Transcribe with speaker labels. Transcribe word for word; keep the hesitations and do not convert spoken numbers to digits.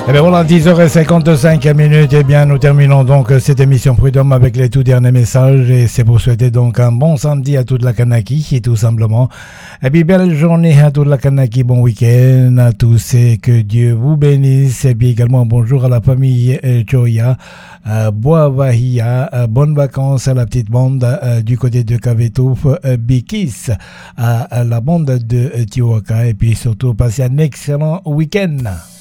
Speaker 1: Et bien voilà, dix heures cinquante-cinq minutes, et bien nous terminons donc cette émission Freedom avec les tout derniers messages, et c'est pour souhaiter donc un bon samedi à toute la Kanaki, et tout simplement. Et puis belle journée à toute la Kanaki, bon week-end à tous, et que Dieu vous bénisse, et puis également bonjour à la famille euh, Choya, euh, Boavahia, euh, bonnes vacances à la petite bande euh, du côté de Kavetouf, euh, Bikis, à, à la bande de euh, Tiwaka, et puis surtout passez un excellent week-end.